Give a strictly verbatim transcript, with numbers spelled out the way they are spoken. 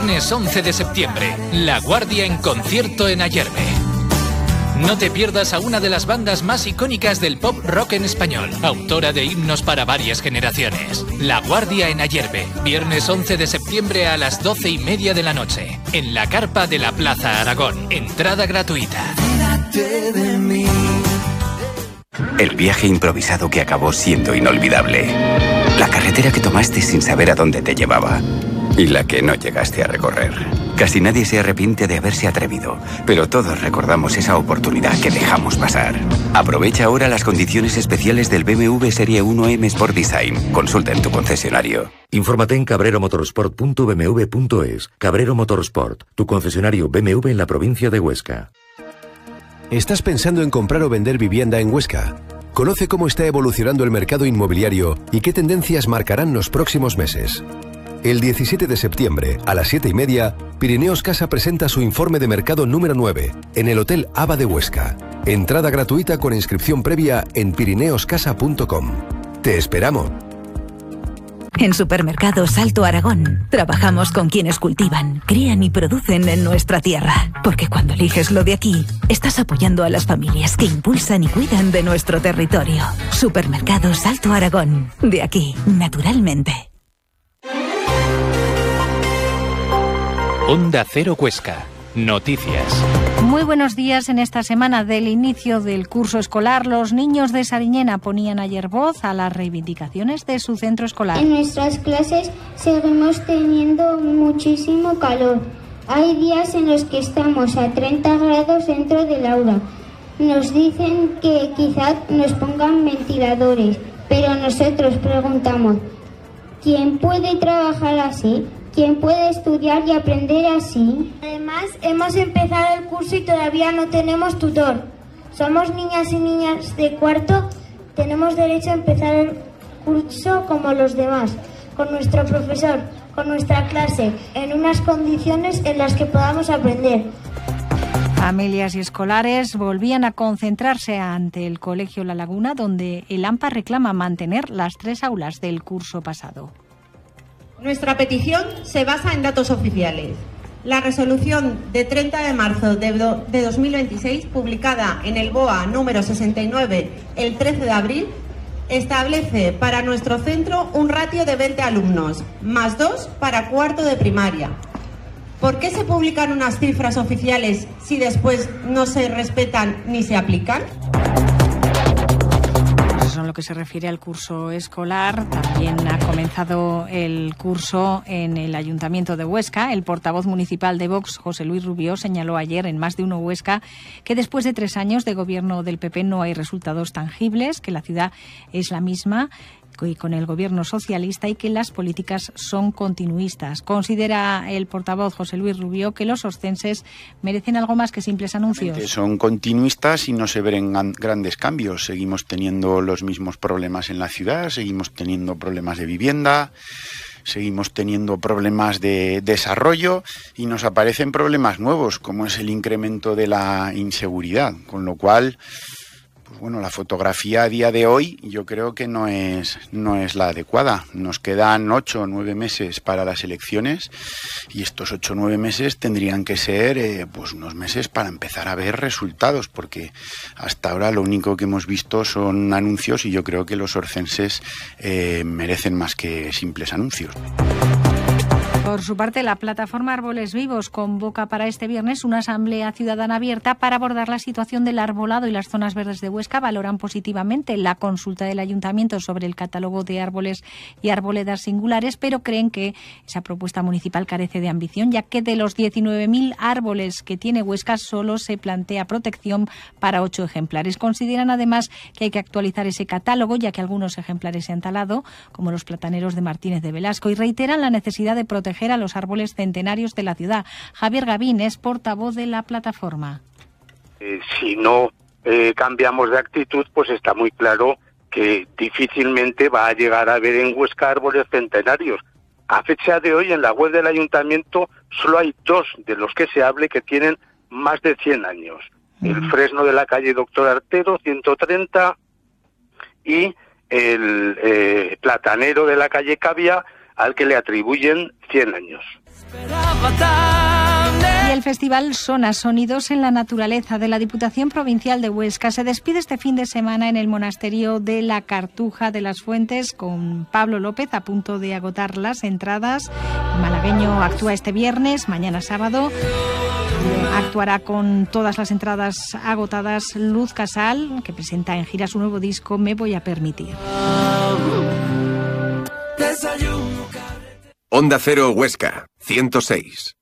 Viernes once de septiembre, La Guardia en concierto en Ayerbe. No te pierdas a una de las bandas más icónicas del pop rock en español, autora de himnos para varias generaciones. La Guardia en Ayerbe, viernes once de septiembre a las doce y media de la noche, en la carpa de la Plaza Aragón. Entrada gratuita. El viaje improvisado que acabó siendo inolvidable. La carretera que tomaste sin saber a dónde te llevaba. Y la que no llegaste a recorrer. Casi nadie se arrepiente de haberse atrevido, pero todos recordamos esa oportunidad que dejamos pasar. Aprovecha ahora las condiciones especiales del B M W Serie uno M Sport Design. Consulta en tu concesionario. Infórmate en cabrero motorsport punto b m w punto es. Cabrero Motorsport, tu concesionario B M W en la provincia de Huesca. ¿Estás pensando en comprar o vender vivienda en Huesca? Conoce cómo está evolucionando el mercado inmobiliario y qué tendencias marcarán los próximos meses. El diecisiete de septiembre, a las siete y media, Pirineos Casa presenta su informe de mercado número nueve en el Hotel Aba de Huesca. Entrada gratuita con inscripción previa en pirineos casa punto com. ¡Te esperamos! En Supermercados Alto Aragón trabajamos con quienes cultivan, crían y producen en nuestra tierra. Porque cuando eliges lo de aquí, estás apoyando a las familias que impulsan y cuidan de nuestro territorio. Supermercados Alto Aragón. De aquí, naturalmente. Onda Cero Huesca. Noticias. Muy buenos días. En esta semana del inicio del curso escolar, los niños de Sariñena ponían ayer voz a las reivindicaciones de su centro escolar. En nuestras clases seguimos teniendo muchísimo calor. Hay días en los que estamos a treinta grados dentro del aula. Nos dicen que quizás nos pongan ventiladores, pero nosotros preguntamos, ¿quién puede trabajar así? ¿Quién puede estudiar y aprender así? Además, hemos empezado el curso y todavía no tenemos tutor. Somos niñas y niñas de cuarto, tenemos derecho a empezar el curso como los demás, con nuestro profesor, con nuestra clase, en unas condiciones en las que podamos aprender. Familias y escolares volvían a concentrarse ante el Colegio La Laguna, donde el AMPA reclama mantener las tres aulas del curso pasado. Nuestra petición se basa en datos oficiales. La resolución de treinta de marzo de dos mil veintiséis, publicada en el B O A número sesenta y nueve el trece de abril, establece para nuestro centro un ratio de veinte alumnos, más dos para cuarto de primaria. ¿Por qué se publican unas cifras oficiales si después no se respetan ni se aplican? Eso en lo que se refiere al curso escolar. También ha comenzado el curso en el Ayuntamiento de Huesca. El portavoz municipal de Vox, José Luis Rubió, señaló ayer en Más de Uno Huesca que después de tres años de gobierno del P P no hay resultados tangibles, que la ciudad es la misma y con el gobierno socialista y que las políticas son continuistas. Considera el portavoz José Luis Rubió que los oscenses merecen algo más que simples anuncios. Son continuistas y no se ven grandes cambios. Seguimos teniendo los mismos problemas en la ciudad, seguimos teniendo problemas de vivienda, seguimos teniendo problemas de desarrollo y nos aparecen problemas nuevos, como es el incremento de la inseguridad, con lo cual... Pues bueno, la fotografía a día de hoy yo creo que no es, no es la adecuada. Nos quedan ocho o nueve meses para las elecciones y estos ocho o nueve meses tendrían que ser eh, pues unos meses para empezar a ver resultados, porque hasta ahora lo único que hemos visto son anuncios y yo creo que los orcenses eh, merecen más que simples anuncios. Por su parte, la plataforma Árboles Vivos convoca para este viernes una asamblea ciudadana abierta para abordar la situación del arbolado y las zonas verdes de Huesca. Valoran positivamente la consulta del Ayuntamiento sobre el catálogo de árboles y arboledas singulares, pero creen que esa propuesta municipal carece de ambición, ya que de los diecinueve mil árboles que tiene Huesca solo se plantea protección para ocho ejemplares. Consideran además que hay que actualizar ese catálogo, ya que algunos ejemplares se han talado, como los plataneros de Martínez de Velasco, y reiteran la necesidad de proteger a los árboles centenarios de la ciudad. Javier Gavín es portavoz de la plataforma. Eh, si no eh, cambiamos de actitud, pues está muy claro que difícilmente va a llegar a haber en Huesca árboles centenarios. A fecha de hoy, en la web del ayuntamiento, solo hay dos de los que se hable que tienen más de cien años. Uh-huh. El fresno de la calle Doctor Artero, ciento treinta, y el eh, platanero de la calle Cavia, al que le atribuyen cien años. Y el festival Sonas, Sonidos en la Naturaleza de la Diputación Provincial de Huesca se despide este fin de semana en el Monasterio de la Cartuja de las Fuentes con Pablo López, a punto de agotar las entradas. El malagueño actúa este viernes, mañana sábado. Actuará con todas las entradas agotadas Luz Casal, que presenta en gira su nuevo disco Me Voy a Permitir. Onda Cero Huesca, ciento seis.